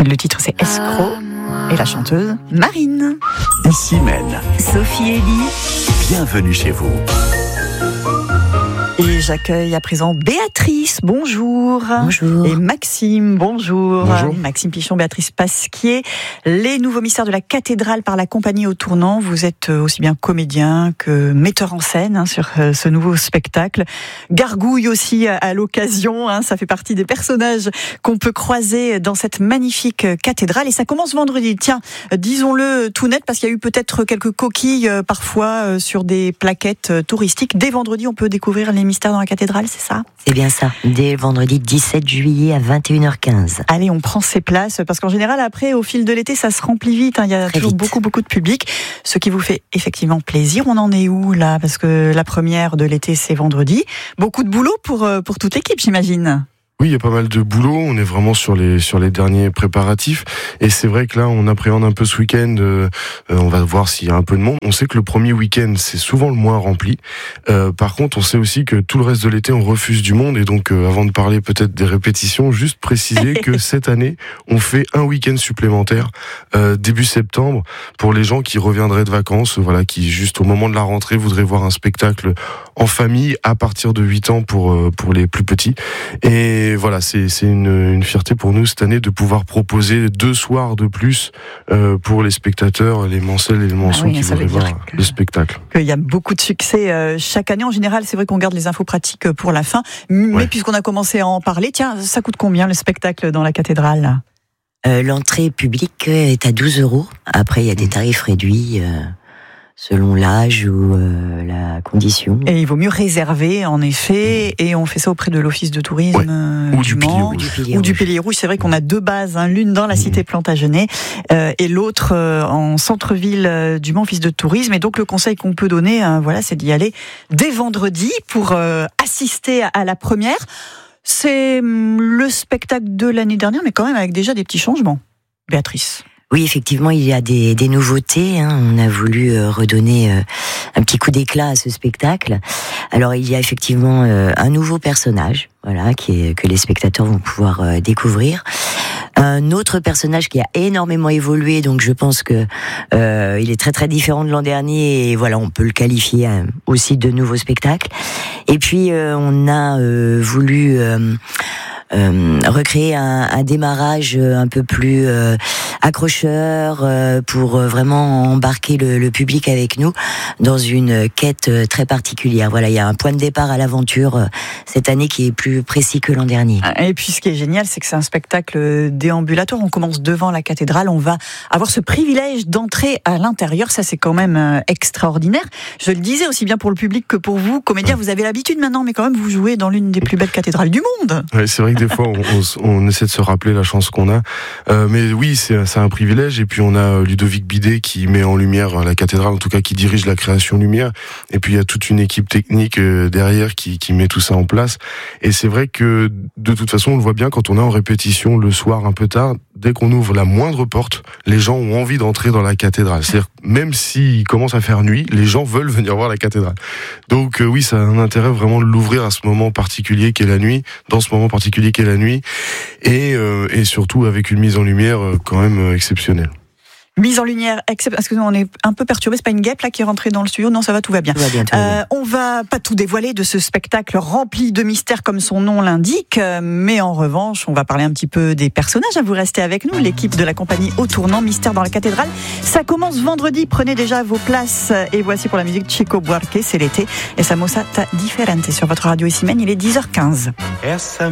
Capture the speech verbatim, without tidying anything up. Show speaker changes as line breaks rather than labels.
Le titre c'est Escroc et la chanteuse Marine.
Ici Mène.
Sophie Elie.
Bienvenue chez vous.
Et j'accueille à présent Béatrice, bonjour.
Bonjour.
Et Maxime, bonjour.
Bonjour.
Maxime Pichon, Béatrice Pasquier. Les nouveaux mystères de la cathédrale par la compagnie Au Tournant. Vous êtes aussi bien comédien que metteur en scène hein, sur euh, ce nouveau spectacle. Gargouille aussi à, à l'occasion, hein, ça fait partie des personnages qu'on peut croiser dans cette magnifique cathédrale. Et ça commence vendredi. Tiens, disons-le tout net, parce qu'il y a eu peut-être quelques coquilles euh, parfois euh, sur des plaquettes euh, touristiques. Dès vendredi, on peut découvrir les mystères dans la cathédrale, c'est ça ?
C'est bien ça, dès le vendredi dix-sept juillet à vingt et une heures quinze.
Allez, on prend ses places, parce qu'en général, après, au fil de l'été, ça se remplit vite, hein. Il y a
Très
toujours
vite.
beaucoup, beaucoup de public, ce qui vous fait effectivement plaisir. On en est où, là ? Parce que la première de l'été, c'est vendredi. Beaucoup de boulot pour, pour toute l'équipe, j'imagine.
Oui, il y a pas mal de boulot. On est vraiment sur les sur les derniers préparatifs. Et c'est vrai que là, on appréhende un peu ce week-end. Euh, on va voir s'il y a un peu de monde. On sait que le premier week-end, c'est souvent le moins rempli. Euh, par contre, on sait aussi que tout le reste de l'été, on refuse du monde. Et donc, euh, avant de parler peut-être des répétitions, juste préciser que cette année, on fait un week-end supplémentaire euh, début septembre pour les gens qui reviendraient de vacances, voilà, qui juste au moment de la rentrée voudraient voir un spectacle en famille à partir de huit ans pour euh, pour les plus petits. Et Et voilà, c'est, c'est une, une fierté pour nous cette année de pouvoir proposer deux soirs de plus euh, pour les spectateurs, les Mancelles et les Mançons
Ah oui,
qui
ça veut
voudraient
dire
voir
que-
le spectacle.
Il y a beaucoup de succès euh, chaque année. En général, c'est vrai qu'on garde les infos pratiques pour la fin. Mais
Ouais.
puisqu'on a commencé à en parler, tiens, ça coûte combien le spectacle dans la cathédrale ?
Euh, l'entrée publique est à douze euros. Après, il y a des tarifs réduits euh, selon l'âge ou euh, la condition.
Et il vaut mieux réserver, en effet, et on fait ça auprès de l'office de tourisme
Ouais.
euh,
Ou
du
du Pilier
Mans.
Rouge.
Du Pilier
Ou du
Rouge.
Pilier Rouge, c'est vrai qu'on a deux bases, hein, l'une dans la cité Plantagenet euh, et l'autre euh, en centre-ville euh, du Mans, office de tourisme. Et donc le conseil qu'on peut donner, euh, voilà, c'est d'y aller dès vendredi pour euh, assister à, à la première. C'est hum, le spectacle de l'année dernière, mais quand même avec déjà des petits changements. Béatrice.
Oui, effectivement, il y a des, des nouveautés. Hein. On a voulu euh, redonner euh, un petit coup d'éclat à ce spectacle. Alors, il y a effectivement euh, un nouveau personnage, voilà, qui est, que les spectateurs vont pouvoir euh, découvrir. Un autre personnage qui a énormément évolué, donc je pense que euh, il est très très différent de l'an dernier. Et voilà, on peut le qualifier euh, aussi de nouveau spectacle. Et puis, euh, on a euh, voulu euh, euh, recréer un, un démarrage un peu plus euh, accrocheur euh, pour euh, vraiment embarquer le, le public avec nous dans une quête euh, très particulière. Voilà, il y a un point de départ à l'aventure euh, cette année qui est plus précis que l'an dernier.
Et puis ce qui est génial, c'est que c'est un spectacle déambulatoire. On commence devant la cathédrale, on va avoir ce privilège d'entrer à l'intérieur. Ça, c'est quand même euh, extraordinaire. Je le disais aussi bien pour le public que pour vous, comédiens, vous avez l'habitude maintenant, mais quand même, vous jouez dans l'une des plus belles cathédrales du monde.
Ouais, c'est vrai que des fois, on, on, s- on essaie de se rappeler la chance qu'on a. Euh, mais oui, c'est, c'est un privilège. Et puis, on a Ludovic Bidet qui met en lumière la cathédrale, en tout cas qui dirige la création lumière. Et puis, il y a toute une équipe technique euh, derrière qui, qui met tout ça en place. Et c'est vrai que, de toute façon, on le voit bien quand on est en répétition le soir un peu tard. Dès qu'on ouvre la moindre porte, les gens ont envie d'entrer dans la cathédrale. C'est-à-dire, même s'il commence à faire nuit, les gens veulent venir voir la cathédrale. Donc euh, oui, ça a un intérêt vraiment de l'ouvrir à ce moment particulier qu'est la nuit, dans ce moment particulier qu'est la nuit, et, euh, et surtout avec une mise en lumière euh, quand même euh, exceptionnelle.
Mise en lumière, except... parce que nous, on est un peu perturbés. C'est pas une guêpe là qui est rentrée dans le studio. Non, ça va, tout va bien.
Tout va bien, tout va bien.
Euh, on va pas tout dévoiler de ce spectacle rempli de mystères comme son nom l'indique, euh, mais en revanche, on va parler un petit peu des personnages. Vous restez avec nous, l'équipe de la compagnie Au Tournant, Mystère dans la cathédrale. Ça commence vendredi. Prenez déjà vos places. Et voici pour la musique Chico Buarque, c'est l'été. Et Samosa ta differente sur votre radio ici même. Il est dix heures quinze.
Essa